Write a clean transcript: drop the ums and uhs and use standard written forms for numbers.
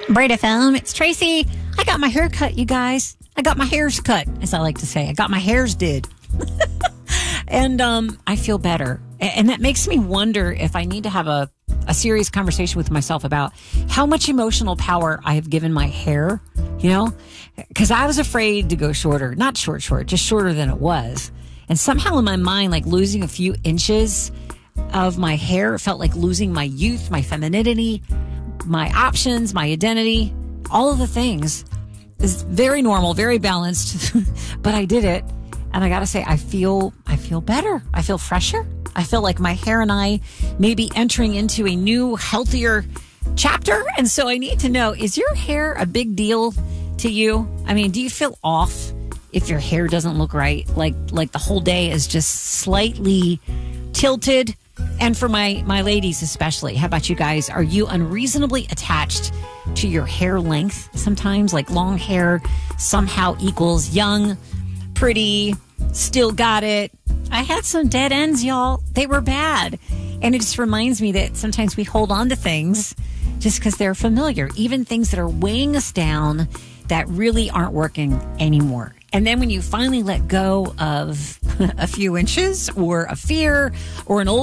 Braid FM, it's Tracy. I got my hair cut, you guys. I got my hairs cut, as I like to say. I got my hairs did. And I feel better. And that makes me wonder if I need to have a serious conversation with myself about how much emotional power I have given my hair, you know? Because I was afraid to go shorter. Not short, just shorter than it was. And somehow in my mind, like losing a few inches of my hair felt like losing my youth, my femininity, my options, my identity, all of the things. Is very normal, very balanced, but I did it. And I got to say, I feel better. I feel fresher. I feel like my hair and I may be entering into a new, healthier chapter. And so I need to know, is your hair a big deal to you? I mean, do you feel off if your hair doesn't look right? Like the whole day is just slightly tilted? And for my ladies especially, how about you guys? Are you unreasonably attached to your hair length? Sometimes like long hair somehow equals young, pretty, still got it. I had some dead ends, y'all. They were bad. And it just reminds me that sometimes we hold on to things just because they're familiar, even things that are weighing us down that really aren't working anymore. And then when you finally let go of a few inches or a fear or an old